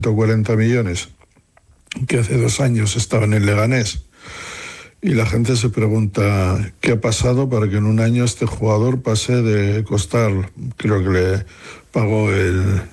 140 millones, que hace 2 años estaba en el Leganés. Y la gente se pregunta qué ha pasado para que en un año este jugador pase de costar, creo que le pagó el